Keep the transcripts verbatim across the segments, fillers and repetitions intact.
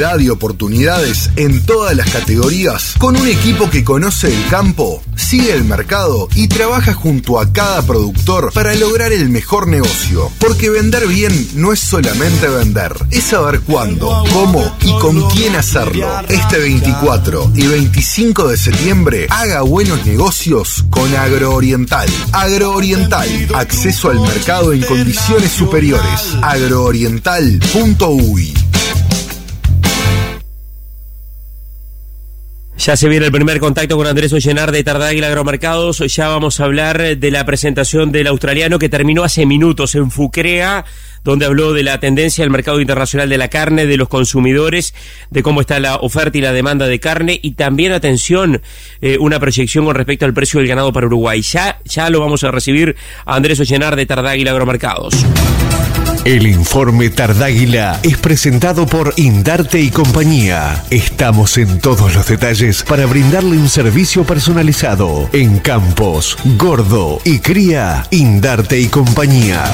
variedad y oportunidades en todas las categorías, con un equipo que conoce el campo, sigue el mercado y trabaja junto a cada productor para lograr el mejor negocio. Porque vender bien no es solamente vender, es saber cuándo, cómo y con quién hacerlo. Este veinticuatro y veinticinco de septiembre, haga buenos negocios con Agrooriental. Agrooriental, acceso al mercado en condiciones superiores. agrooriental punto u y. Ya se viene el primer contacto con Andrés Ollenar de Tardáguila Agromercados. Ya vamos a hablar de la presentación del australiano que terminó hace minutos en Fucrea, donde habló de la tendencia del mercado internacional de la carne, de los consumidores, de cómo está la oferta y la demanda de carne, y también, atención, eh, una proyección con respecto al precio del ganado para Uruguay. Ya, ya lo vamos a recibir a Andrés Ollenar de Tardáguila Agromercados. El informe Tardáguila es presentado por Indarte y Compañía. Estamos en todos los detalles para brindarle un servicio personalizado en campos, gordo y cría. Indarte y Compañía.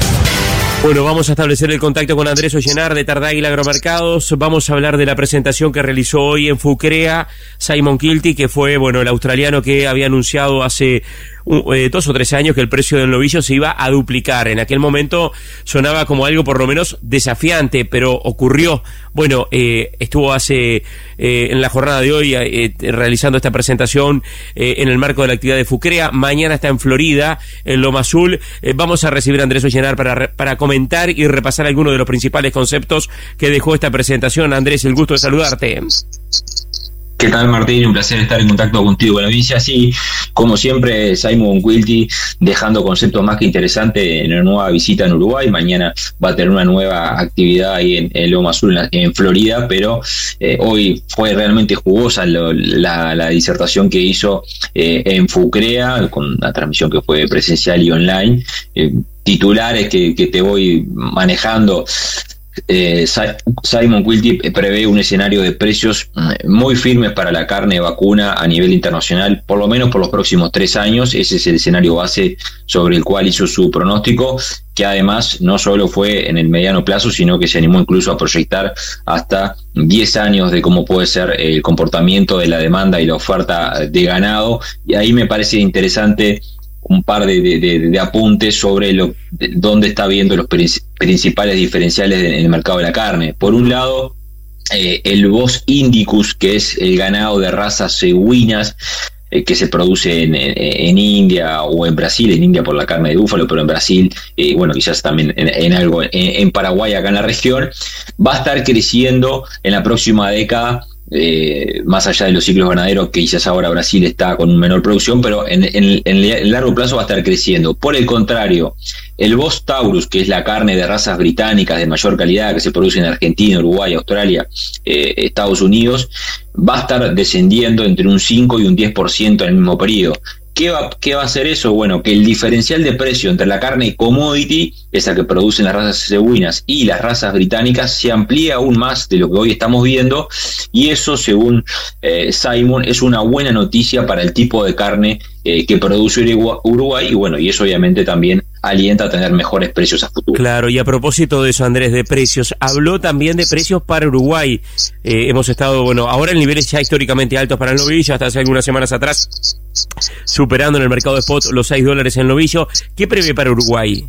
Bueno, vamos a establecer el contacto con Andrés Ollenar de Tardáguila Agromercados. Vamos a hablar de la presentación que realizó hoy en Fucrea Simon Kilty, que fue, bueno, el australiano que había anunciado hace uh, eh, dos o tres años que el precio del novillo se iba a duplicar. En aquel momento sonaba como algo por lo menos desafiante, pero ocurrió. Bueno, eh, estuvo hace eh, en la jornada de hoy eh, realizando esta presentación eh, en el marco de la actividad de Fucrea. Mañana está en Florida, en Loma Azul. Eh, vamos a recibir a Andrés Ollenar para, para comentar y repasar algunos de los principales conceptos que dejó esta presentación. Andrés, el gusto de saludarte. ¿Qué tal, Martín? Un placer estar en contacto contigo. Bueno, dice así, como siempre, Simon Kilty dejando conceptos más que interesantes en la nueva visita en Uruguay. Mañana va a tener una nueva actividad ahí en, en Loma Azul, en, en Florida, pero eh, hoy fue realmente jugosa lo, la, la disertación que hizo eh, en Fucrea, con una transmisión que fue presencial y online. Eh, titulares que, que te voy manejando. Eh, Simon Kilty prevé un escenario de precios muy firmes para la carne vacuna a nivel internacional, por lo menos por los próximos tres años. Ese es el escenario base sobre el cual hizo su pronóstico, que además no solo fue en el mediano plazo, sino que se animó incluso a proyectar hasta diez años de cómo puede ser el comportamiento de la demanda y la oferta de ganado. Y ahí me parece interesante un par de, de, de, de apuntes sobre lo, de, dónde está viendo los principales diferenciales en el mercado de la carne. Por un lado, eh, el Bos indicus, que es el ganado de razas cebuinas eh, que se produce en, en, en India o en Brasil, en India por la carne de búfalo, pero en Brasil, eh, bueno, quizás también en, en algo en, en Paraguay, acá en la región, va a estar creciendo en la próxima década. Eh, más allá de los ciclos ganaderos, que quizás ahora Brasil está con menor producción, pero en, en, en el largo plazo va a estar creciendo. Por el contrario, el Bos taurus, que es la carne de razas británicas de mayor calidad que se produce en Argentina, Uruguay, Australia, eh, Estados Unidos, va a estar descendiendo entre un cinco y un diez por ciento en el mismo periodo. ¿Qué va, ¿Qué va a hacer eso? Bueno, que el diferencial de precio entre la carne commodity, esa que producen las razas cebuinas, y las razas británicas, se amplía aún más de lo que hoy estamos viendo, y eso, según eh, Simon, es una buena noticia para el tipo de carne eh, que produce Uruguay, y bueno, y eso obviamente también alienta a tener mejores precios a futuro. Claro, y a propósito de eso, Andrés, de precios, habló también de precios para Uruguay. Eh, hemos estado, bueno, ahora en niveles ya históricamente altos para el novillo, hasta hace algunas semanas atrás, superando en el mercado de spot los seis dólares en novillo. ¿Qué prevé para Uruguay?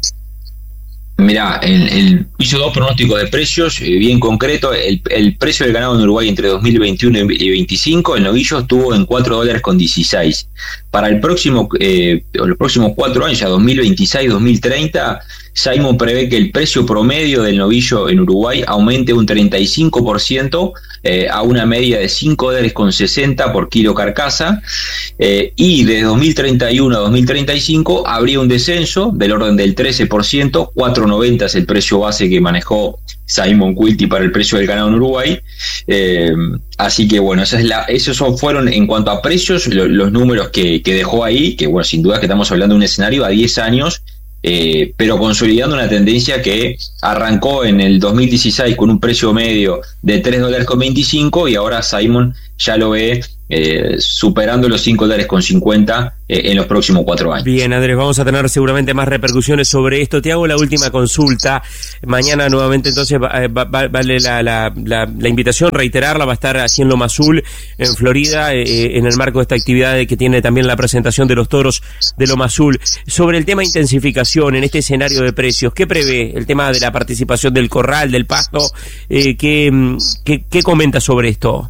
Mirá, el, el, hizo dos pronósticos de precios eh, bien concretos. El, el precio del ganado en Uruguay entre dos mil veintiuno y veinticinco, el novillo estuvo en cuatro dólares con dieciséis. Para el próximo, eh, los próximos cuatro años, ya dos mil veintiséis dos mil treinta, Simon prevé que el precio promedio del novillo en Uruguay aumente un treinta y cinco por ciento eh, a una media de cinco dólares con sesenta por kilo carcasa, eh, y de dos mil treinta y uno a dos mil treinta y cinco habría un descenso del orden del trece por ciento, cuatro noventa es el precio base que manejó Simon Kilty para el precio del ganado en Uruguay. Eh, así que bueno, esa es la, esos fueron en cuanto a precios lo, los números que, que dejó ahí, que bueno, sin duda que estamos hablando de un escenario a diez años, eh, pero consolidando una tendencia que arrancó en el dos mil dieciséis con un precio medio de tres dólares con veinticinco, y ahora Simon ya lo ve eh, superando los cinco dólares con cincuenta eh, en los próximos cuatro años. Bien, Andrés, vamos a tener seguramente más repercusiones sobre esto. Te hago la última consulta. Mañana nuevamente entonces va, va, vale la, la, la, la invitación, reiterarla, va a estar aquí en Loma Azul, en Florida, eh, en el marco de esta actividad que tiene también la presentación de los toros de Loma Azul. Sobre el tema intensificación en este escenario de precios, ¿qué prevé? El tema de la participación del corral, del pasto, eh, ¿qué, qué, ¿qué comenta sobre esto?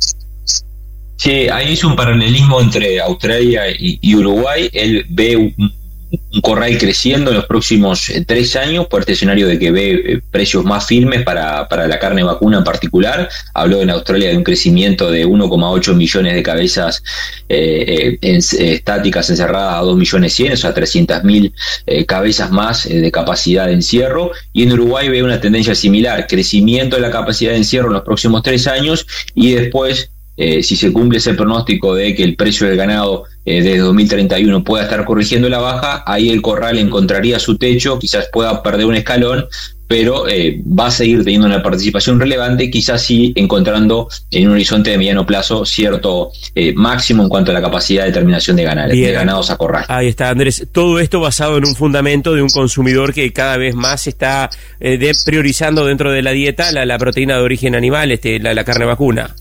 Sí, ahí hizo un paralelismo entre Australia y, y Uruguay. Él ve un, un corral creciendo en los próximos eh, tres años por este escenario de que ve eh, precios más firmes para, para la carne vacuna en particular. Habló en Australia de un crecimiento de uno coma ocho millones de cabezas eh, en, eh, estáticas encerradas a dos millones cien, o sea, trescientas mil eh, cabezas más eh, de capacidad de encierro. Y en Uruguay ve una tendencia similar, crecimiento de la capacidad de encierro en los próximos tres años y después, Eh, si se cumple ese pronóstico de que el precio del ganado eh, desde dos mil treinta y uno pueda estar corrigiendo la baja, ahí el corral encontraría su techo, quizás pueda perder un escalón, pero eh, va a seguir teniendo una participación relevante, quizás sí encontrando en un horizonte de mediano plazo cierto eh, máximo en cuanto a la capacidad de terminación de, ganado, de ganados a corral. Ahí está, Andrés. Todo esto basado en un fundamento de un consumidor que cada vez más está eh, de, priorizando dentro de la dieta la, la proteína de origen animal, este, la, la carne vacuna.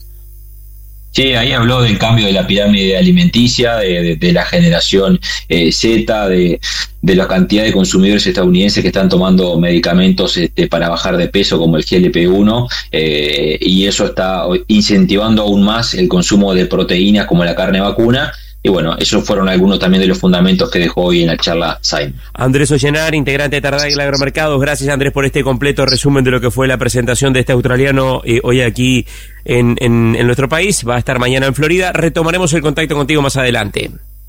Sí, ahí habló del cambio de la pirámide alimenticia, de, de, de la generación eh, Z, de, de la cantidad de consumidores estadounidenses que están tomando medicamentos este, para bajar de peso como el G L P uno, eh, y eso está incentivando aún más el consumo de proteínas como la carne vacuna. Y bueno, esos fueron algunos también de los fundamentos que dejó hoy en la charla Simon. Andrés Ollenar, integrante de Tardáguila Agromercados. Gracias, Andrés, por este completo resumen de lo que fue la presentación de este australiano eh, hoy aquí en, en, en nuestro país. Va a estar mañana en Florida. Retomaremos el contacto contigo más adelante.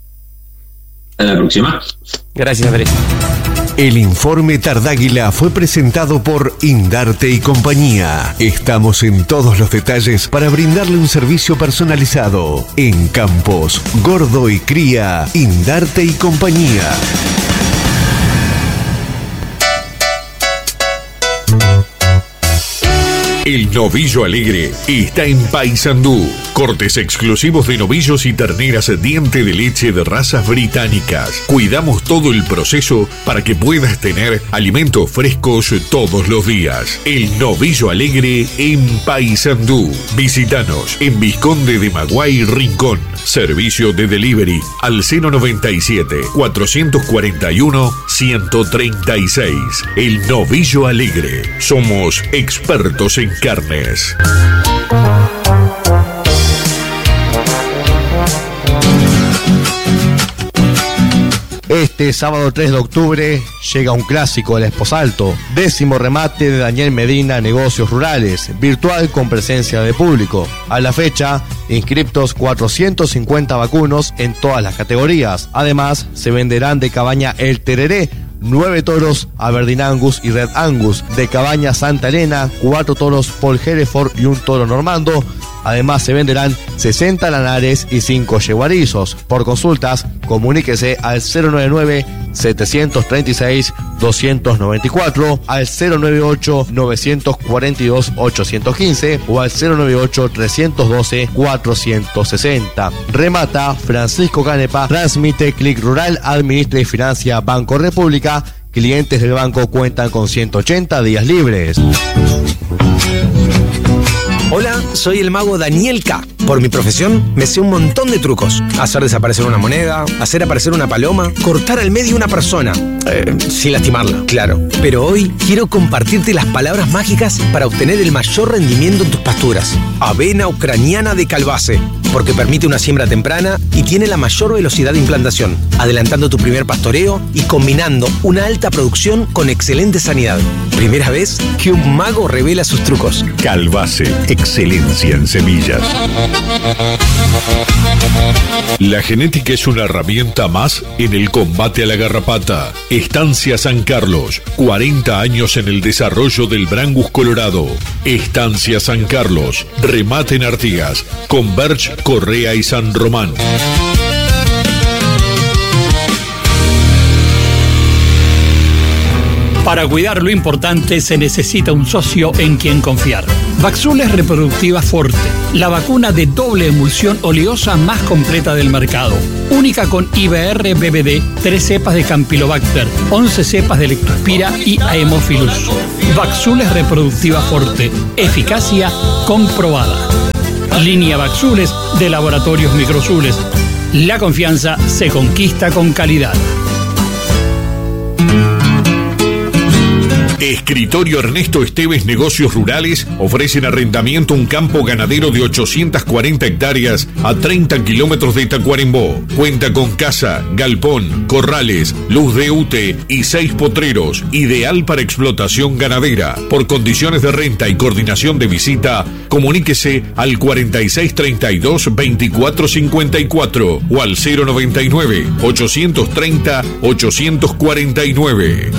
Hasta la próxima. Gracias, Andrés. El informe Tardáguila fue presentado por Indarte y Compañía. Estamos en todos los detalles para brindarle un servicio personalizado. En Campos, Gordo y Cría, Indarte y Compañía. El Novillo Alegre está en Paysandú. Cortes exclusivos de novillos y terneras diente de leche de razas británicas. Cuidamos todo el proceso para que puedas tener alimentos frescos todos los días. El Novillo Alegre en Paysandú. Visítanos en Vizconde de Maguay, Rincón. Servicio de delivery al cero noventa y siete, cuatrocientos cuarenta y uno, ciento treinta y seis. El Novillo Alegre. Somos expertos en carnes. Este sábado tres de octubre llega un clásico del Esposalto, décimo remate de Daniel Medina Negocios Rurales, virtual con presencia de público. A la fecha, inscriptos cuatrocientos cincuenta vacunos en todas las categorías. Además, se venderán de cabaña El Tereré, nueve toros Aberdeen Angus y Red Angus, de cabaña Santa Elena, cuatro toros Paul Hereford y un toro normando. Además se venderán sesenta lanares y cinco yeguarizos. Por consultas, comuníquese al cero nueve nueve, setecientos treinta y seis, doscientos noventa y cuatro, al cero nueve ocho, novecientos cuarenta y dos, ochocientos quince o al cero nueve ocho, trescientos doce, cuatrocientos sesenta. Remata Francisco Canepa, transmite Clic Rural, administra y financia Banco República. Clientes del banco cuentan con ciento ochenta días libres. Hola, soy el mago Daniel K. Por mi profesión, me sé un montón de trucos. Hacer desaparecer una moneda, hacer aparecer una paloma, cortar al medio una persona. Eh, sin lastimarla, claro. Pero hoy quiero compartirte las palabras mágicas para obtener el mayor rendimiento en tus pasturas. Avena ucraniana de Calbase, porque permite una siembra temprana y tiene la mayor velocidad de implantación, adelantando tu primer pastoreo y combinando una alta producción con excelente sanidad. Primera vez que un mago revela sus trucos. Calbase, excelencia en semillas. La genética es una herramienta más en el combate a la garrapata. Estancia San Carlos, cuarenta años en el desarrollo del Brangus colorado. Estancia San Carlos, remate en Artigas, Converge, Correa y San Román. Para cuidar lo importante se necesita un socio en quien confiar. Vaxules Reproductiva Forte, la vacuna de doble emulsión oleosa más completa del mercado. Única con I B R B B D, tres cepas de Campylobacter, once cepas de Lectospira y Haemophilus. Vaxules Reproductiva Forte, eficacia comprobada. Línea Vaxules de Laboratorios Microzules. La confianza se conquista con calidad. Escritorio Ernesto Esteves Negocios Rurales ofrecen arrendamiento un campo ganadero de ochocientas cuarenta hectáreas a treinta kilómetros de Tacuarembó. Cuenta con casa, galpón, corrales, luz de U T E y seis potreros, ideal para explotación ganadera. Por condiciones de renta y coordinación de visita, comuníquese al cuarenta y seis treinta y dos veinticuatro cincuenta y cuatro o al cero noventa y nueve ochocientos treinta ochocientos cuarenta y nueve.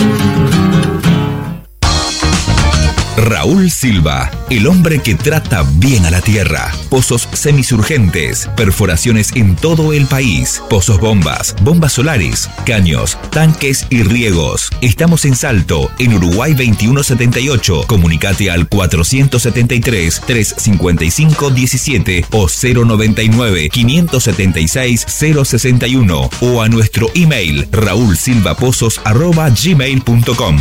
Raúl Silva, el hombre que trata bien a la tierra. Pozos semisurgentes, perforaciones en todo el país, pozos bombas, bombas solares, caños, tanques y riegos. Estamos en Salto, en Uruguay veintiuno setenta y ocho. Comunicate al cuatrocientos setenta y tres, trescientos cincuenta y cinco, diecisiete o cero noventa y nueve, quinientos setenta y seis, cero sesenta y uno o a nuestro email raulsilvapozos arroba gmail punto com.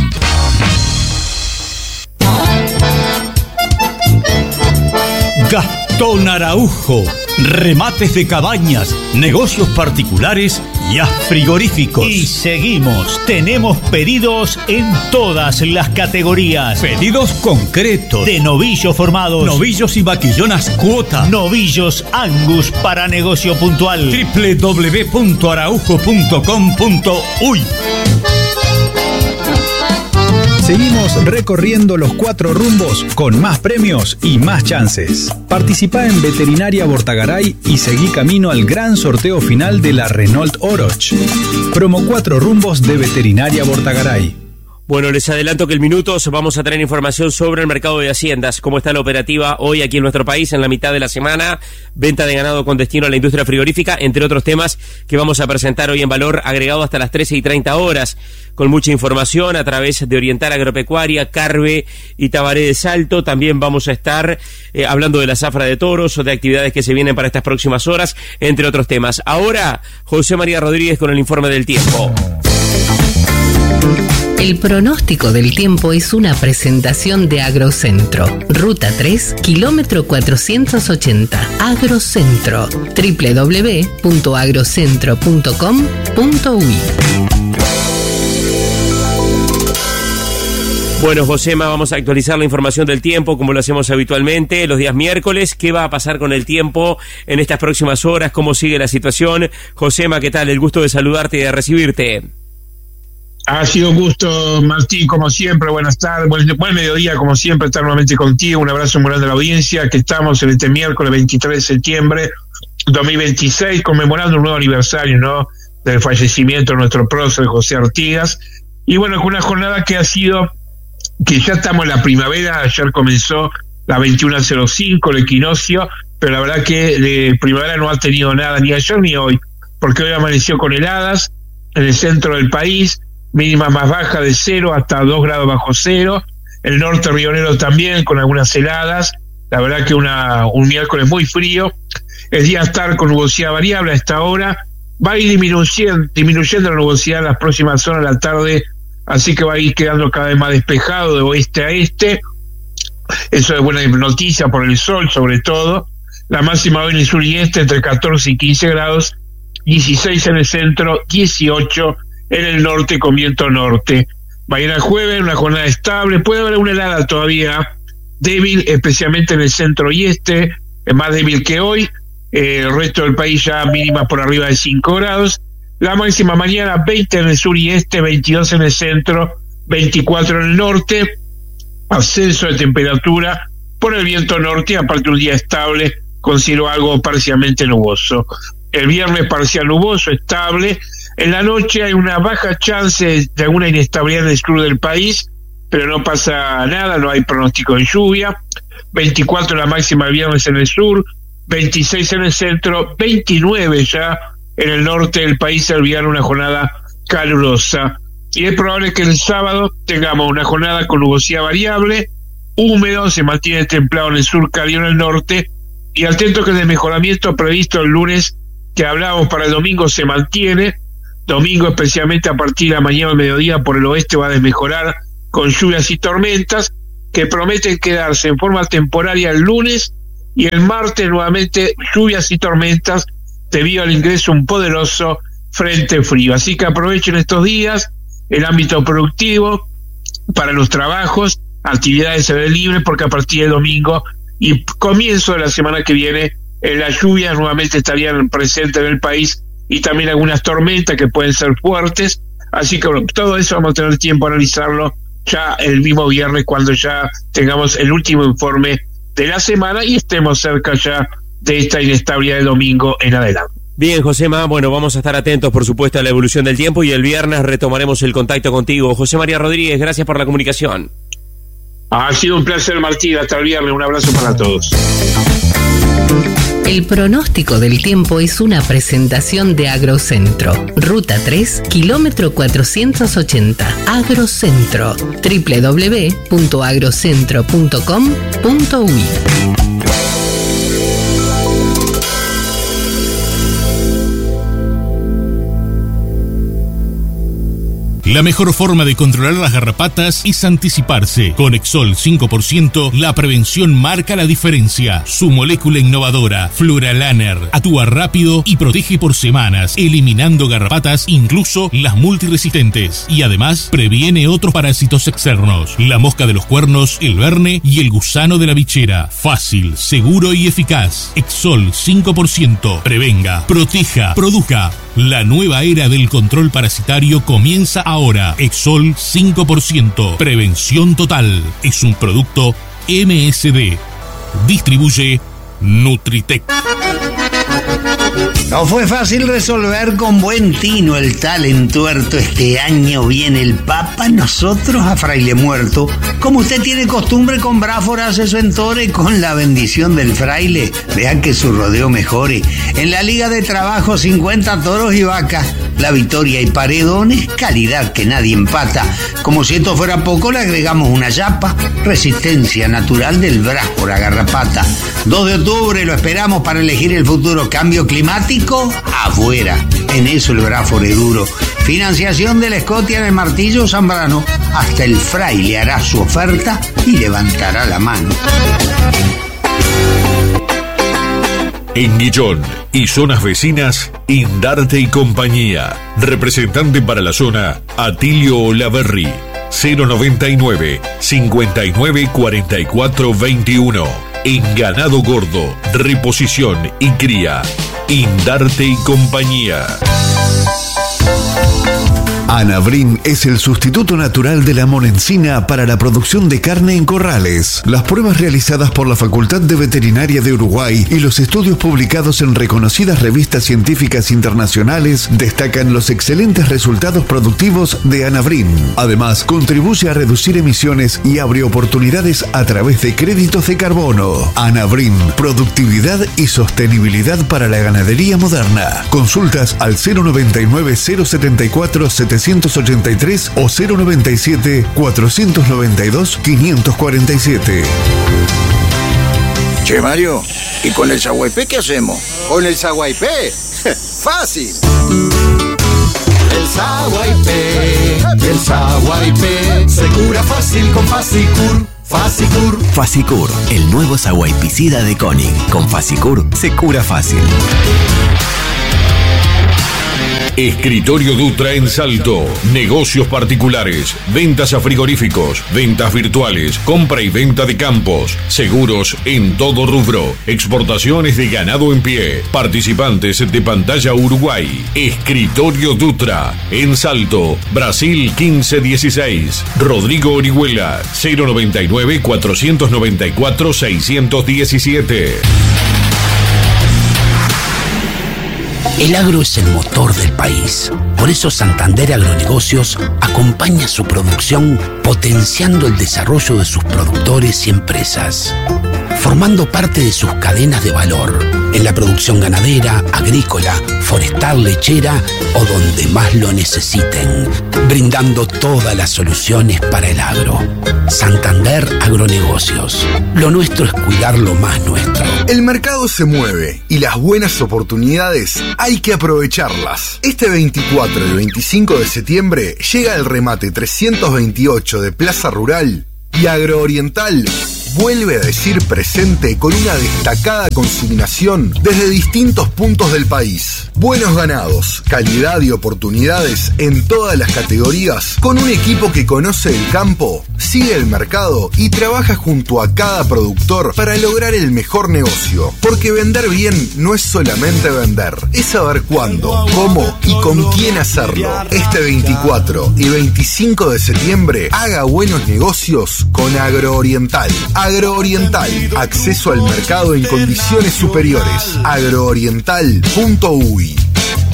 Gastón Araujo, remates de cabañas, negocios particulares y a frigoríficos. Y seguimos, tenemos pedidos en todas las categorías. Pedidos concretos, de novillos formados, novillos y vaquillonas cuota, novillos Angus para negocio puntual. doble u doble u doble u punto araujo punto com punto uy. Seguimos recorriendo los cuatro rumbos con más premios y más chances. Participá en Veterinaria Bortagaray y seguí camino al gran sorteo final de la Renault Oroch. Promo cuatro rumbos de Veterinaria Bortagaray. Bueno, les adelanto que en minutos vamos a tener información sobre el mercado de haciendas, cómo está la operativa hoy aquí en nuestro país en la mitad de la semana, venta de ganado con destino a la industria frigorífica, entre otros temas que vamos a presentar hoy en Valor Agregado hasta las trece y treinta horas, con mucha información a través de Oriental Agropecuaria, Carve y Tabaré de Salto. También vamos a estar eh, hablando de la zafra de toros o de actividades que se vienen para estas próximas horas, entre otros temas. Ahora, José María Rodríguez con el informe del tiempo. El pronóstico del tiempo es una presentación de Agrocentro. Ruta tres, kilómetro cuatrocientos ochenta. Agrocentro. doble u doble u doble u punto agrocentro punto com punto uy. Bueno, Josema, vamos a actualizar la información del tiempo como lo hacemos habitualmente los días miércoles. ¿Qué va a pasar con el tiempo en estas próximas horas? ¿Cómo sigue la situación? Josema, ¿qué tal? El gusto de saludarte y de recibirte. Ha sido un gusto, Martín, como siempre. Buenas tardes, buen, buen mediodía, como siempre, estar nuevamente contigo. Un abrazo muy grande a la audiencia, que estamos en este miércoles veintitrés de septiembre de dos mil veintiséis, conmemorando un nuevo aniversario, ¿no?, del fallecimiento de nuestro prócer José Artigas. Y bueno, con una jornada que ha sido, que ya estamos en la primavera. Ayer comenzó la veintiuno cero cinco, el equinoccio, pero la verdad que de primavera no ha tenido nada, ni ayer ni hoy, porque hoy amaneció con heladas en el centro del país, mínima más baja de cero hasta dos grados bajo cero. El norte rionero también con algunas heladas. La verdad que una un miércoles muy frío. El día estar con nubosidad variable a esta hora. Va a ir disminuyendo, disminuyendo la nubosidad en las próximas horas de la tarde, así que va a ir quedando cada vez más despejado de oeste a este. Eso es buena noticia por el sol, sobre todo. La máxima hoy en el sur y este entre catorce y quince grados, dieciséis en el centro, dieciocho en el norte con viento norte. Mañana jueves, una jornada estable, puede haber una helada todavía débil, especialmente en el centro y este, es más débil que hoy. Eh, el resto del país ya mínima por arriba de cinco grados. La máxima mañana veinte en el sur y este, veintidós en el centro, veinticuatro en el norte. Ascenso de temperatura por el viento norte, aparte un día estable con cielo algo parcialmente nuboso. El viernes parcial nuboso, estable. En la noche hay una baja chance de alguna inestabilidad en el sur del país, pero no pasa nada, no hay pronóstico de lluvia. veinticuatro la máxima el viernes en el sur, veintiséis en el centro, veintinueve ya en el norte del país. El viernes una jornada calurosa. Y es probable que el sábado tengamos una jornada con nubosidad variable, húmedo, se mantiene templado en el sur, cálido en el norte, y atento que el mejoramiento previsto el lunes que hablábamos para el domingo se mantiene. Domingo, especialmente a partir de la mañana al mediodía, por el oeste va a desmejorar con lluvias y tormentas que prometen quedarse en forma temporaria el lunes, y el martes nuevamente lluvias y tormentas debido al ingreso de un poderoso frente frío. Así que aprovechen estos días el ámbito productivo para los trabajos, actividades al aire libre, porque a partir del domingo y comienzo de la semana que viene eh, las lluvias nuevamente estarían presentes en el país, y también algunas tormentas que pueden ser fuertes. Así que bueno, todo eso vamos a tener tiempo a analizarlo ya el mismo viernes, cuando ya tengamos el último informe de la semana y estemos cerca ya de esta inestabilidad de domingo en adelante. Bien, Josema, bueno, vamos a estar atentos, por supuesto, a la evolución del tiempo, y el viernes retomaremos el contacto contigo. José María Rodríguez, gracias por la comunicación. Ha sido un placer, Martín. Hasta el viernes. Un abrazo para todos. El pronóstico del tiempo es una presentación de Agrocentro. Ruta tres, kilómetro cuatrocientos ochenta. Agrocentro. doble u doble u doble u punto agrocentro punto com punto uy. La mejor forma de controlar las garrapatas es anticiparse. Con Exol cinco por ciento, la prevención marca la diferencia. Su molécula innovadora, Fluralaner, actúa rápido y protege por semanas, eliminando garrapatas, incluso las multiresistentes. Y además, previene otros parásitos externos: la mosca de los cuernos, el verne y el gusano de la bichera. Fácil, seguro y eficaz. Exol cinco por ciento. Prevenga, proteja, produzca. La nueva era del control parasitario comienza ahora. Exol cinco por ciento. Prevención total. Es un producto M S D. Distribuye Nutritec. No fue fácil resolver con buen tino el talentuerto. Este año viene el Papa, nosotros a Fraile Muerto. Como usted tiene costumbre, con Bráfora hace su entore, con la bendición del fraile. Vea que su rodeo mejore. En la Liga de Trabajo, cincuenta toros y vacas. La victoria y paredones, calidad que nadie empata. Como si esto fuera poco, le agregamos una yapa. Resistencia natural del Bráfora Garrapata. dos de octubre lo esperamos para elegir el futuro. Cambio climático afuera, en eso el Bráfora es duro. Financiación de la Escotia en el Martillo Zambrano. Hasta el fraile hará su oferta y levantará la mano. En Guillón y zonas vecinas, Indarte y Compañía. Representante para la zona, Atilio Olaverri. cero noventa y nueve, cincuenta y nueve, cuarenta y cuatro, veintiuno. En ganado gordo, reposición y cría, Indarte y Compañía. Anabrin es el sustituto natural de la monencina para la producción de carne en corrales. Las pruebas realizadas por la Facultad de Veterinaria de Uruguay y los estudios publicados en reconocidas revistas científicas internacionales destacan los excelentes resultados productivos de Anabrin. Además, contribuye a reducir emisiones y abre oportunidades a través de créditos de carbono. Anabrin, productividad y sostenibilidad para la ganadería moderna. Consultas al cero noventa y nueve, cero setenta y cuatro, setecientos ochenta y tres o cero noventa y siete, cuatrocientos noventa y dos, quinientos cuarenta y siete. Che, Mario, ¿y con el Saguaypé qué hacemos? ¿Con el Saguaypé? ¡Fácil! El Saguaypé, el Saguaypé, se cura fácil con Fasicur. Fasicur. Fasicur, el nuevo saguaypicida de Koenig. Con Fasicur se cura fácil. Escritorio Dutra en Salto. Negocios particulares, ventas a frigoríficos, ventas virtuales, compra y venta de campos, seguros en todo rubro, exportaciones de ganado en pie, participantes de Pantalla Uruguay. Escritorio Dutra en Salto, Brasil quince dieciséis. Rodrigo Orihuela, cero noventa y nueve, cuatrocientos noventa y cuatro, seiscientos diecisiete. El agro es el motor del país. Por eso Santander Agronegocios acompaña su producción potenciando el desarrollo de sus productores y empresas, formando parte de sus cadenas de valor, en la producción ganadera, agrícola, forestal, lechera o donde más lo necesiten, brindando todas las soluciones para el agro. Santander Agronegocios. Lo nuestro es cuidar lo más nuestro. El mercado se mueve y las buenas oportunidades hay que aprovecharlas. Este veinticuatro y veinticinco de septiembre llega el remate trescientos veintiocho de Plaza Rural y Agrooriental vuelve a decir presente con una destacada consignación desde distintos puntos del país. Buenos ganados, calidad y oportunidades en todas las categorías, con un equipo que conoce el campo, sigue el mercado y trabaja junto a cada productor para lograr el mejor negocio. Porque vender bien no es solamente vender, es saber cuándo, cómo y con quién hacerlo. Este veinticuatro y veinticinco de septiembre, haga buenos negocios con Agrooriental. Agrooriental, acceso al mercado en condiciones superiores. agrooriental punto u i.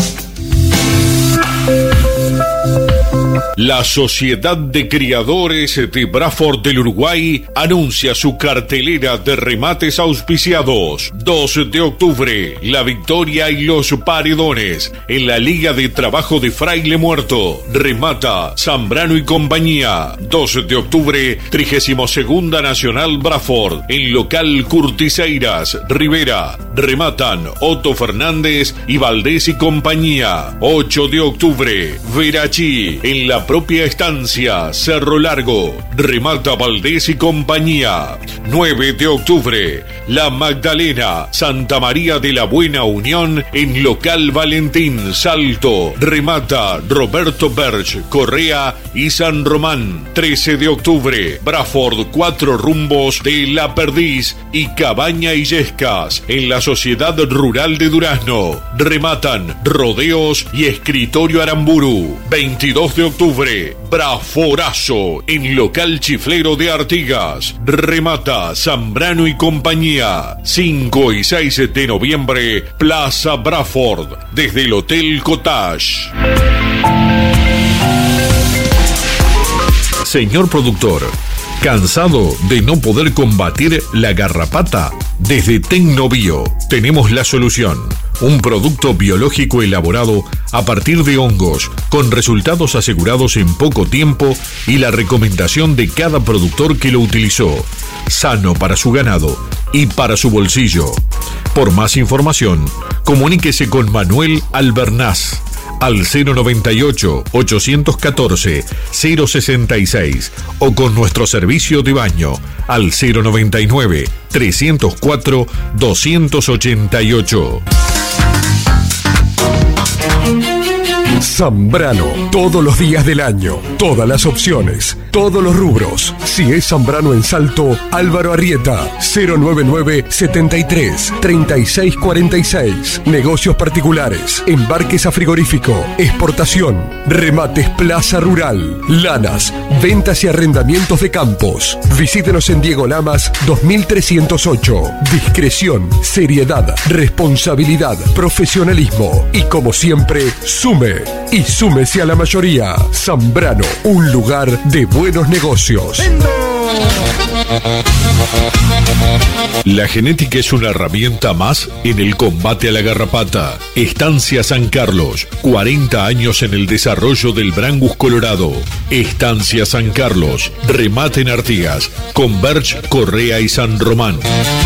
La Sociedad de Criadores de Braford del Uruguay anuncia su cartelera de remates auspiciados. dos de octubre, La Victoria y los Paredones en la Liga de Trabajo de Fraile Muerto. Remata Zambrano y compañía. dos de octubre, trigésima segunda Nacional Braford en local Curtiseiras, Rivera. Rematan Otto Fernández y Valdés y compañía. ocho de octubre, Verachi en la propia estancia Cerro Largo. Remata Valdés y compañía. nueve de octubre, La Magdalena, Santa María de la Buena Unión en local Valentín Salto. Remata Roberto Berch, Correa y San Román. trece de octubre, Braford Cuatro Rumbos de La Perdiz y Cabaña Illescas en la Sociedad Rural de Durazno. Rematan Rodeos y Escritorio Aramburu. veintidós de octubre, Braforazo en local Chiflero de Artigas. Remata Zambrano y compañía. cinco y seis de noviembre, Plaza Braford desde el Hotel Cottage. Señor productor, ¿cansado de no poder combatir la garrapata? Desde Tecnobio tenemos la solución. Un producto biológico elaborado a partir de hongos, con resultados asegurados en poco tiempo y la recomendación de cada productor que lo utilizó. Sano para su ganado y para su bolsillo. Por más información, comuníquese con Manuel Albernaz al cero noventa y ocho, ochocientos catorce, cero sesenta y seis o con nuestro servicio de baño al cero noventa y nueve, trescientos cuatro, doscientos ochenta y ocho. Zambrano, todos los días del año, todas las opciones, todos los rubros. Si es Zambrano en Salto, Álvaro Arrieta, cero noventa y nueve, setenta y tres, treinta y seis cuarenta y seis. Negocios particulares, embarques a frigorífico, exportación, remates Plaza Rural, lanas, ventas y arrendamientos de campos. Visítenos en Diego Lamas dos mil trescientos ocho. Discreción, seriedad, responsabilidad, profesionalismo y como siempre, sume y súmese a la mayoría. Zambrano, un lugar de buenos negocios. La genética es una herramienta más en el combate a la garrapata. Estancia San Carlos, cuarenta años en el desarrollo del Brangus Colorado. Estancia San Carlos, remate en Artigas, con Berch, Correa y San Román.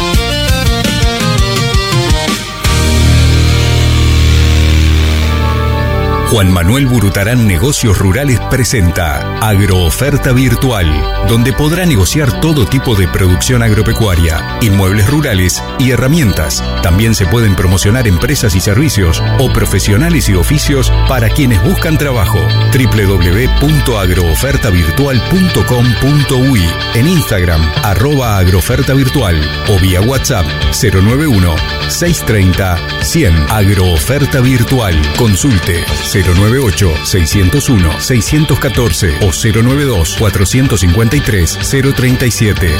Juan Manuel Burutarán Negocios Rurales presenta Agrooferta Virtual, donde podrá negociar todo tipo de producción agropecuaria, inmuebles rurales y herramientas. También se pueden promocionar empresas y servicios o profesionales y oficios para quienes buscan trabajo. doble u doble u doble u punto agrooferta virtual punto com punto u i, en Instagram arroba agrooferta virtual o vía WhatsApp cero nueve uno, seis tres cero, cien. Agrooferta Virtual. Consulte cero nueve ocho, seiscientos uno, seiscientos catorce o cero nueve dos, cuatrocientos cincuenta y tres, cero treinta y siete.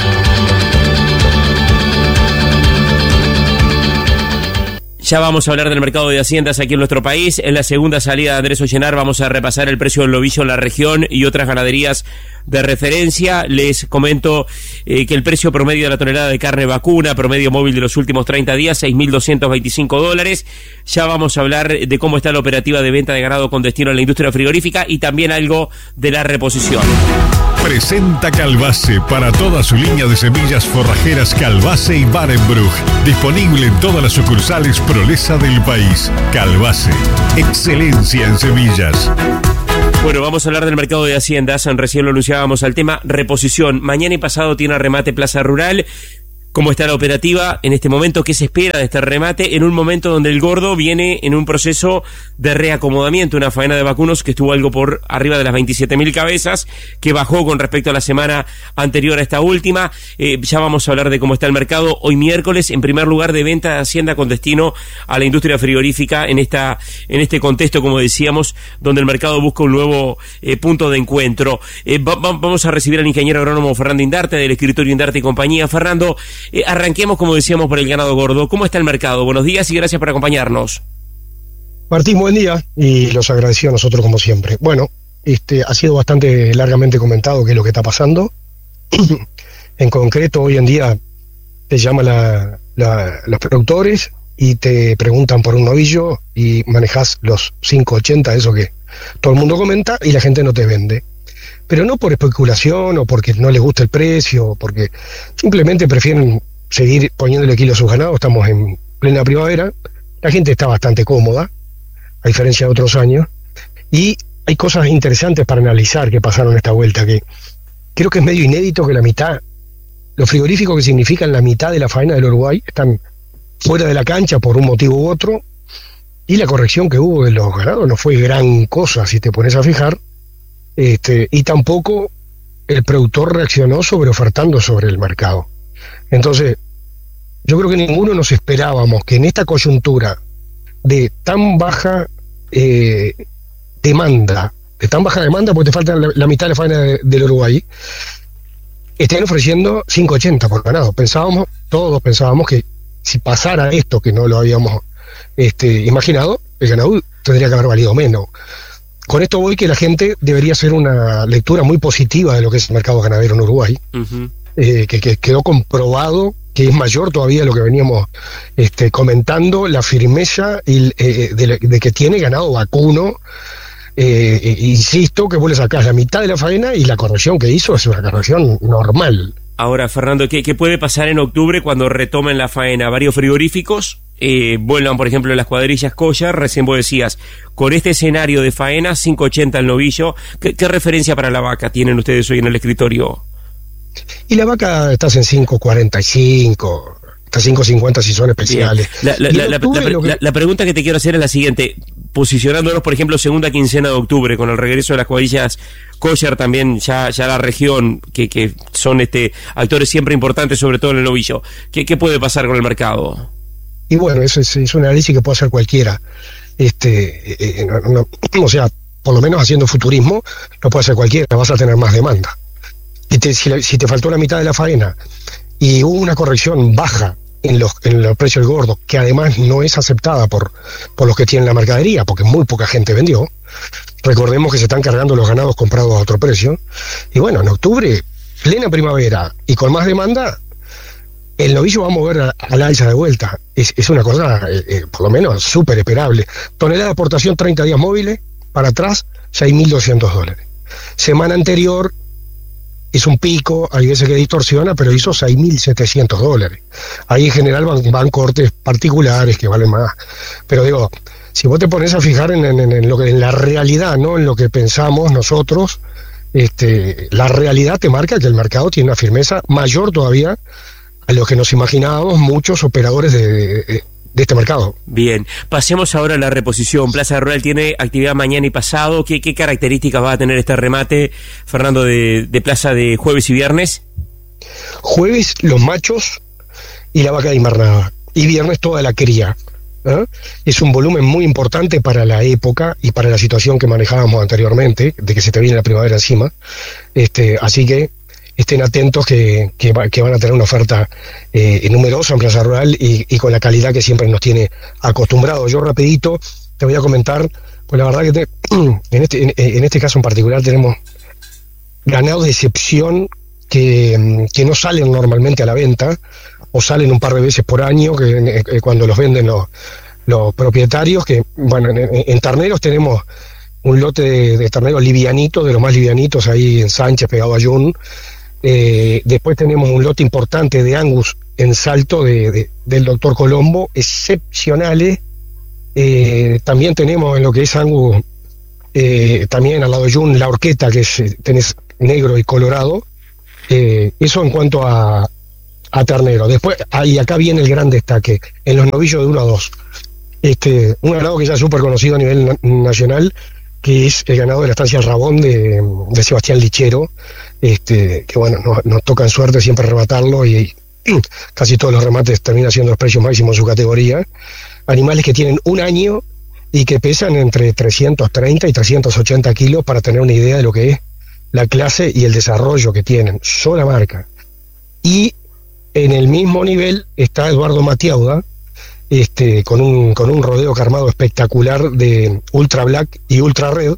Ya vamos a hablar del mercado de haciendas aquí en nuestro país. En la segunda salida de Andrés Ollenar vamos a repasar el precio del novillo en la región y otras ganaderías de referencia. Les comento eh, que el precio promedio de la tonelada de carne vacuna, promedio móvil de los últimos treinta días, seis mil doscientos veinticinco dólares. Ya vamos a hablar de cómo está la operativa de venta de ganado con destino a la industria frigorífica y también algo de la reposición. Presenta Calbase para toda su línea de semillas forrajeras Calbase y Barenbruch. Disponible en todas las sucursales Prolesa del país. Calbase, excelencia en semillas. Bueno, vamos a hablar del mercado de haciendas. Recién lo anunciábamos al tema reposición. Mañana y pasado tiene remate Plaza Rural. ¿Cómo está la operativa en este momento? ¿Qué se espera de este remate en un momento donde el gordo viene en un proceso de reacomodamiento? Una faena de vacunos que estuvo algo por arriba de las veintisiete mil cabezas, que bajó con respecto a la semana anterior a esta última. Eh, ya vamos a hablar de cómo está el mercado hoy miércoles, en primer lugar de venta de hacienda con destino a la industria frigorífica en esta en este contexto, como decíamos, donde el mercado busca un nuevo eh, punto de encuentro. Eh, va, va, vamos a recibir al ingeniero agrónomo Fernando Indarte, del escritorio Indarte y compañía. Fernando, Eh, arranquemos, como decíamos, por el ganado gordo. ¿Cómo está el mercado? Buenos días y gracias por acompañarnos. Martín, buen día, y los agradecido a nosotros como siempre. Bueno, este ha sido bastante largamente comentado qué es lo que está pasando. En concreto, hoy en día te llaman la, la, los productores y te preguntan por un novillo y manejas los cinco ochenta, eso que todo el mundo comenta, y la gente no te vende. Pero no por especulación o porque no les gusta el precio, o porque simplemente prefieren seguir poniéndole kilo a sus ganados. Estamos en plena primavera, la gente está bastante cómoda, a diferencia de otros años, y hay cosas interesantes para analizar que pasaron esta vuelta, que creo que es medio inédito que la mitad, los frigoríficos que significan la mitad de la faena del Uruguay, están fuera de la cancha por un motivo u otro, y la corrección que hubo de los ganados no fue gran cosa, si te pones a fijar. Este, y tampoco el productor reaccionó sobre ofertando sobre el mercado. Entonces, yo creo que ninguno nos esperábamos que en esta coyuntura de tan baja eh, demanda, de tan baja demanda, porque te falta la, la mitad de la faena de, del Uruguay, estén ofreciendo cinco ochenta por ganado. Pensábamos, todos pensábamos que si pasara esto, que no lo habíamos este, imaginado, el ganado tendría que haber valido menos. Con esto voy que la gente debería hacer una lectura muy positiva de lo que es el mercado ganadero en Uruguay, uh-huh. eh, que, que quedó comprobado que es mayor todavía de lo que veníamos este, comentando, la firmeza y, eh, de, de que tiene ganado vacuno. Eh, eh, insisto que vos le sacás la mitad de la faena y la corrección que hizo es una corrección normal. Ahora, Fernando, ¿qué, qué puede pasar en octubre cuando retomen la faena? Varios frigoríficos eh, vuelvan, por ejemplo, las cuadrillas Collar. Recién vos decías, con este escenario de faena, cinco ochenta el novillo. ¿Qué, qué referencia para la vaca tienen ustedes hoy en el escritorio? Y la vaca estás en cinco cuarenta y cinco, hasta cinco cincuenta si son especiales. La, la, la, la, la, que... la, la pregunta que te quiero hacer es la siguiente. Posicionándonos, por ejemplo, segunda quincena de octubre, con el regreso de las cuadrillas Collar, también ya ya la región, que, que son este actores siempre importantes, sobre todo en el novillo. ¿Qué, qué puede pasar con el mercado? Y bueno, eso es, es un análisis que puede hacer cualquiera. Este, eh, no, no, o sea, por lo menos haciendo futurismo, lo puede hacer cualquiera, vas a tener más demanda. Y te, si, la, si te faltó la mitad de la faena y hubo una corrección baja en los, en los precios del gordo, que además no es aceptada por, por los que tienen la mercadería, porque muy poca gente vendió. Recordemos que se están cargando los ganados comprados a otro precio. Y bueno, en octubre, plena primavera y con más demanda, el novillo va a mover a, a la alza de vuelta. Es, es una cosa, eh, eh, por lo menos, súper esperable. Tonelada de aportación treinta días móviles, para atrás, seis mil doscientos dólares. Semana anterior, es un pico, hay veces que distorsiona, pero hizo seis mil setecientos dólares. Ahí en general van, van cortes particulares que valen más. Pero digo, si vos te pones a fijar en, en, en, lo que, en la realidad, no en lo que pensamos nosotros, este, la realidad te marca que el mercado tiene una firmeza mayor todavía a lo que nos imaginábamos muchos operadores de, de, de este mercado. Bien, pasemos ahora a la reposición. Plaza Rural tiene actividad mañana y pasado. ¿Qué, qué características va a tener este remate, Fernando, de, de Plaza de jueves y viernes? Jueves los machos y la vaca de invernada, y viernes toda la cría. ¿eh? Es un volumen muy importante para la época y para la situación que manejábamos anteriormente, de que se te viene la primavera encima. Este, así que estén atentos que, que, va, que van a tener una oferta eh, numerosa en Plaza Rural y, y con la calidad que siempre nos tiene acostumbrados. Yo rapidito te voy a comentar, pues la verdad que te, en, este, en, en este caso en particular tenemos ganados de excepción que, que no salen normalmente a la venta o salen un par de veces por año que, que cuando los venden los, los propietarios, que bueno, en, en terneros tenemos un lote de, de terneros livianitos, de los más livianitos ahí en Sánchez, pegado a Jun. Eh, después tenemos un lote importante de Angus en Salto de, de, del doctor Colombo, excepcionales. Eh, también tenemos en lo que es Angus, eh, también al lado de Jun, la horqueta, que es, tenés negro y colorado. Eh, eso en cuanto a, a ternero. Después, ahí acá viene el gran destaque, en los novillos de uno a dos. Este, un ganado que ya es súper conocido a nivel na- nacional, que es el ganado de la estancia El Rabón de, de Sebastián Lichero, este, que bueno, nos, nos toca en suerte siempre rematarlo y, y casi todos los remates terminan siendo los precios máximos en su categoría. Animales que tienen un año y que pesan entre trescientos treinta y trescientos ochenta kilos, para tener una idea de lo que es la clase y el desarrollo que tienen, sola marca. Y en el mismo nivel está Eduardo Matiauda, Este, con un con un rodeo carmado espectacular de Ultra Black y Ultra Red,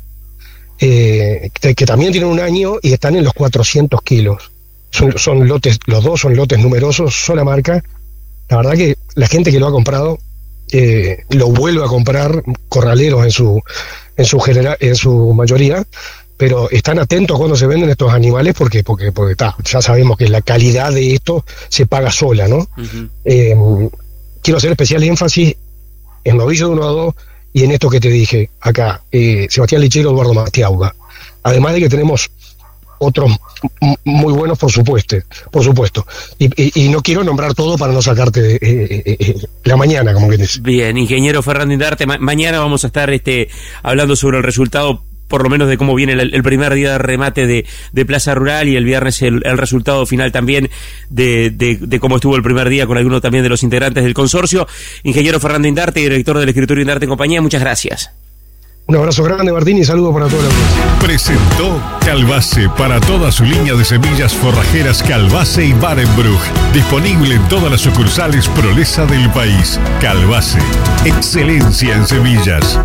eh, que, que también tienen un año y están en los cuatrocientos kilos. Son, son lotes, los dos son lotes numerosos, sola marca. La verdad que la gente que lo ha comprado eh, lo vuelve a comprar, corraleros en su en su genera, en su mayoría, pero están atentos cuando se venden estos animales porque porque porque ta, ya sabemos que la calidad de esto se paga sola, ¿no? Uh-huh. Eh, Quiero hacer especial énfasis en novillo de uno a dos y en esto que te dije acá, eh, Sebastián Lichero, Eduardo Matiauda. Además de que tenemos otros m- muy buenos, por supuesto, por supuesto. Y, y, y no quiero nombrar todo para no sacarte eh, eh, eh, la mañana, como que dices. Bien, ingeniero Fernando Indarte, ma- mañana vamos a estar este hablando sobre el resultado, por lo menos de cómo viene el, el primer día de remate de, de Plaza Rural, y el viernes el, el resultado final también de, de, de cómo estuvo el primer día con algunos también de los integrantes del consorcio. Ingeniero Fernando Indarte, director del escritorio Indarte y Compañía, muchas gracias. Un abrazo grande, Martín, y saludos para toda la audiencia. Presentó Calbase para toda su línea de semillas forrajeras Calbase y Barenbruch. Disponible en todas las sucursales Prolesa del país. Calbase, excelencia en semillas.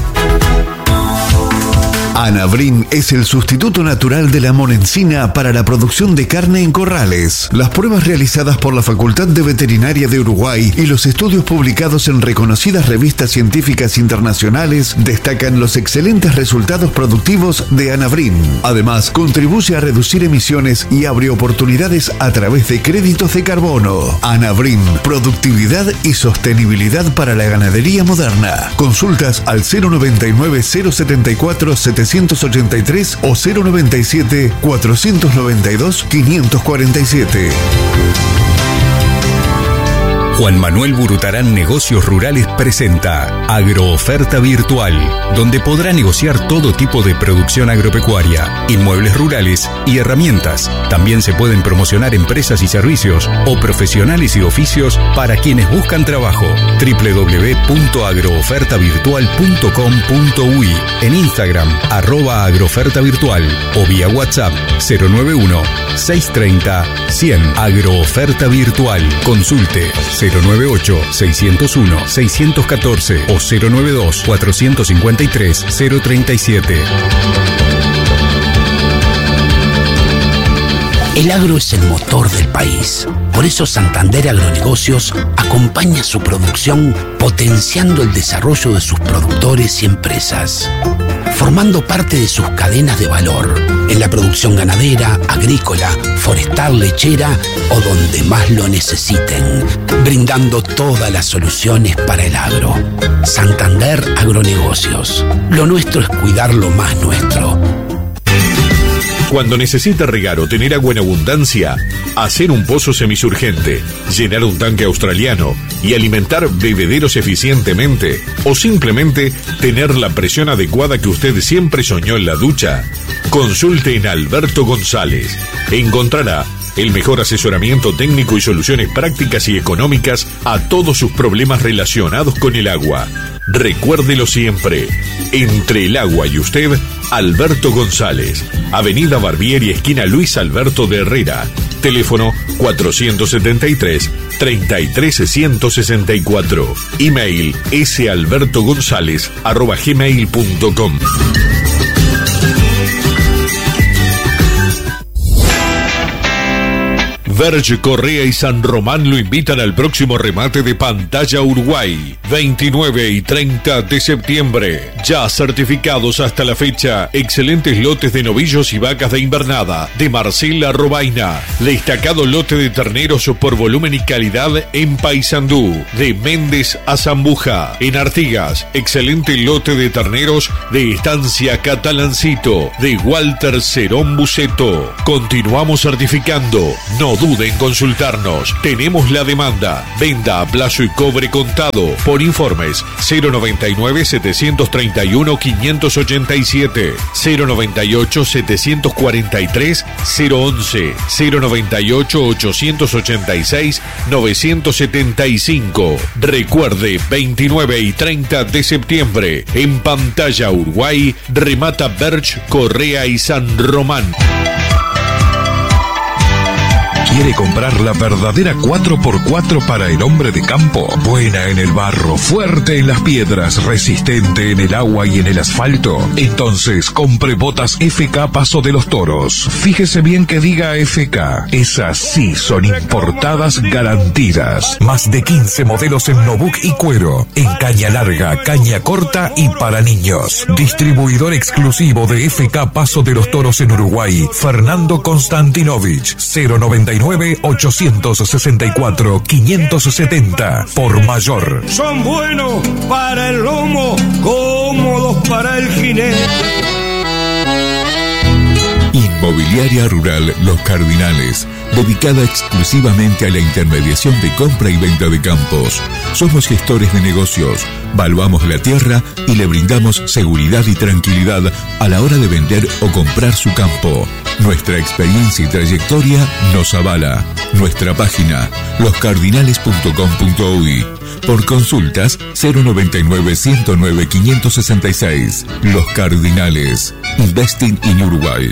Anabrin es el sustituto natural de la monencina para la producción de carne en corrales. Las pruebas realizadas por la Facultad de Veterinaria de Uruguay y los estudios publicados en reconocidas revistas científicas internacionales destacan los excelentes resultados productivos de Anabrin. Además, contribuye a reducir emisiones y abre oportunidades a través de créditos de carbono. Anabrin, productividad y sostenibilidad para la ganadería moderna. Consultas al cero noventa y nueve, cero setenta y cuatro, setecientos ochenta y tres o cero noventa y siete, cuatrocientos noventa y dos, quinientos cuarenta y siete. Juan Manuel Burutarán Negocios Rurales presenta Agrooferta Virtual, donde podrá negociar todo tipo de producción agropecuaria, inmuebles rurales y herramientas. También se pueden promocionar empresas y servicios o profesionales y oficios para quienes buscan trabajo. doble u doble u doble u punto agrooferta virtual punto com punto u i, en Instagram arroba agrooferta virtual o vía WhatsApp cero nueve uno, seis tres cero, cien. Agrooferta Virtual. Consulte cero nueve ocho, seis cero uno, seis uno cuatro o cero nueve dos, cuatro cinco tres, cero tres siete. El agro es el motor del país. Por eso Santander Agronegocios acompaña su producción potenciando el desarrollo de sus productores y empresas, formando parte de sus cadenas de valor en la producción ganadera, agrícola, forestal, lechera o donde más lo necesiten, brindando todas las soluciones para el agro. Santander Agronegocios. Lo nuestro es cuidar lo más nuestro. Cuando necesita regar o tener agua en abundancia, hacer un pozo semisurgente, llenar un tanque australiano y alimentar bebederos eficientemente, o simplemente tener la presión adecuada que usted siempre soñó en la ducha, consulte en Alberto González. Encontrará el mejor asesoramiento técnico y soluciones prácticas y económicas a todos sus problemas relacionados con el agua. Recuérdelo siempre, entre el agua y usted, Alberto González. Avenida Barbieri, esquina Luis Alberto de Herrera. Teléfono cuatrocientos setenta y tres, treinta y tres, ciento sesenta y cuatro. Email salbertogonzalez arroba gmail punto com. Verge, Correa y San Román lo invitan al próximo remate de Pantalla Uruguay, veintinueve y treinta de septiembre. Ya certificados hasta la fecha, excelentes lotes de novillos y vacas de invernada de Marcela Robaina. Destacado lote de terneros por volumen y calidad en Paysandú, de Méndez a Zambuja. En Artigas, excelente lote de terneros de Estancia Catalancito, de Walter Cerón Buceto. Continuamos certificando. No dude en consultarnos. Tenemos la demanda. Venda a plazo y cobre contado. Por informes cero noventa y nueve, setecientos treinta y uno, quinientos ochenta y siete, cero noventa y ocho, setecientos cuarenta y tres, cero once, cero noventa y ocho, ochocientos ochenta y seis, novecientos setenta y cinco. Recuerde, veintinueve y treinta de septiembre en Pantalla Uruguay, remata Verge, Correa y San Román. ¿Quiere comprar la verdadera cuatro por cuatro para el hombre de campo? Buena en el barro, fuerte en las piedras, resistente en el agua y en el asfalto. Entonces compre botas F K Paso de los Toros. Fíjese bien que diga F K. Esas sí son importadas garantidas. Más de quince modelos en Nobuk y cuero, en caña larga, caña corta y para niños. Distribuidor exclusivo de F K Paso de los Toros en Uruguay, Fernando Konstantinovich, cero noventa y nueve, ochocientos sesenta y cuatro, quinientos setenta, por mayor. Son buenos para el lomo, cómodos para el jinete. Inmobiliaria Rural Los Cardinales, dedicada exclusivamente a la intermediación de compra y venta de campos. Somos gestores de negocios, valuamos la tierra y le brindamos seguridad y tranquilidad a la hora de vender o comprar su campo. Nuestra experiencia y trayectoria nos avala. Nuestra página los cardinales punto com punto uy. Por consultas cero noventa y nueve, ciento nueve, quinientos sesenta y seis. Los Cardinales. Investing in Uruguay.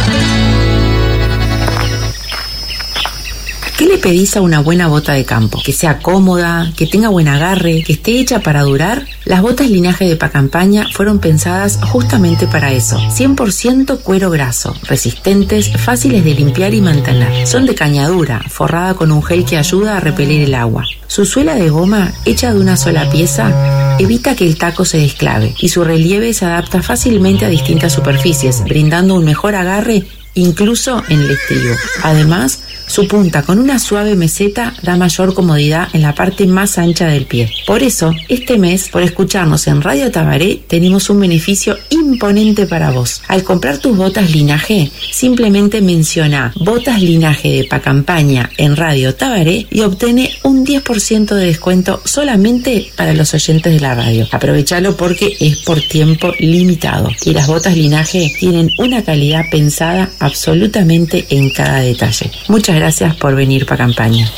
¿Qué le pedís a una buena bota de campo? Que sea cómoda, que tenga buen agarre, que esté hecha para durar. Las botas linaje de Pacampaña fueron pensadas justamente para eso. cien por ciento cuero graso, resistentes, fáciles de limpiar y mantener. Son de cañadura, forrada con un gel que ayuda a repeler el agua. Su suela de goma, hecha de una sola pieza, evita que el taco se desclave y su relieve se adapta fácilmente a distintas superficies, brindando un mejor agarre incluso en el estribo. Además, su punta con una suave meseta da mayor comodidad en la parte más ancha del pie. Por eso, este mes, por escucharnos en Radio Tabaré, tenemos un beneficio imponente para vos. Al comprar tus botas linaje, simplemente menciona botas linaje de Pacampaña en Radio Tabaré y obtiene un diez por ciento de descuento solamente para los oyentes de la radio. Aprovechalo porque es por tiempo limitado y las botas linaje tienen una calidad pensada absolutamente en cada detalle. Muchas gracias por venir para Campaña.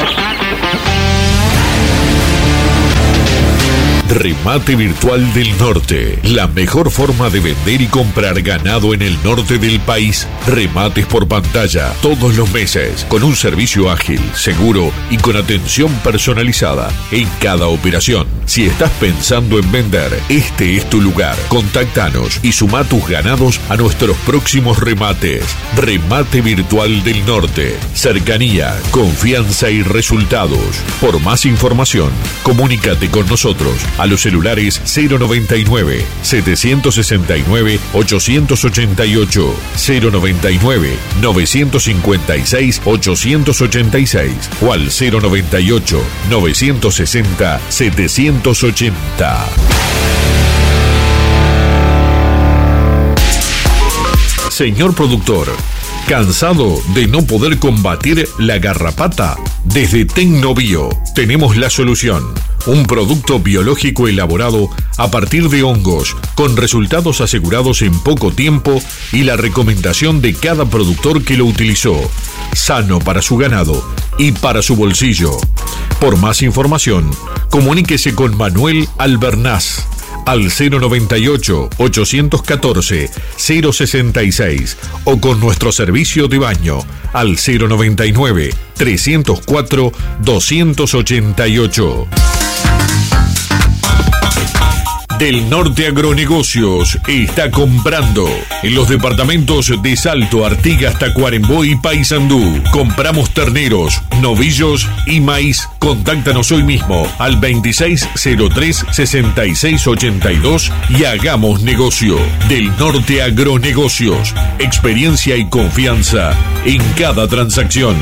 Remate Virtual del Norte, la mejor forma de vender y comprar ganado en el norte del país. Remates por pantalla todos los meses, con un servicio ágil, seguro y con atención personalizada en cada operación. Si estás pensando en vender, este es tu lugar. Contáctanos y suma tus ganados a nuestros próximos remates. Remate Virtual del Norte, cercanía, confianza y resultados. Por más información, comunícate con nosotros a los celulares cero noventa y nueve, setecientos sesenta y nueve, ochocientos ochenta y ocho, cero noventa y nueve, novecientos cincuenta y seis, ochocientos ochenta y seis o al cero noventa y ocho, novecientos sesenta, setecientos ochenta. Señor productor, ¿cansado de no poder combatir la garrapata? Desde Tecnobio tenemos la solución. Un producto biológico elaborado a partir de hongos, con resultados asegurados en poco tiempo y la recomendación de cada productor que lo utilizó. Sano para su ganado y para su bolsillo. Por más información, comuníquese con Manuel Albernaz al cero noventa y ocho, ochocientos catorce, cero sesenta y seis o con nuestro servicio de baño al cero noventa y nueve, trescientos cuatro, doscientos ochenta y ocho. Del Norte Agronegocios está comprando en los departamentos de Salto, Artigas, Tacuarembó y Paysandú. Compramos terneros, novillos y maíz. Contáctanos hoy mismo al veintiséis cero tres, sesenta y seis ochenta y dos y hagamos negocio. Del Norte Agronegocios, experiencia y confianza en cada transacción.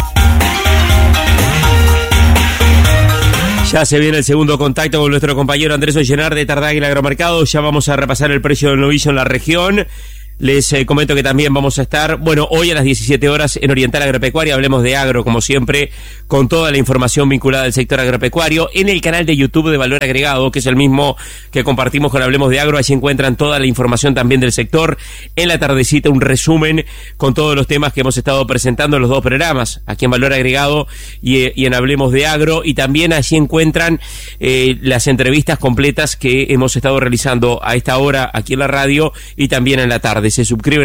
Ya se viene el segundo contacto con nuestro compañero Andrés Ollenar de Tardáguila Agromercado. Ya vamos a repasar el precio del novillo en la región. Les eh, comento que también vamos a estar, bueno, hoy a las diecisiete horas en Oriental Agropecuaria, hablemos de agro, como siempre, con toda la información vinculada al sector agropecuario, en el canal de YouTube de Valor Agregado, que es el mismo que compartimos con Hablemos de Agro. Allí encuentran toda la información también del sector. En la tardecita, un resumen con todos los temas que hemos estado presentando en los dos programas, aquí en Valor Agregado y, y en Hablemos de Agro. Y también allí encuentran eh, las entrevistas completas que hemos estado realizando a esta hora aquí en la radio y también en la tarde. Se suscriben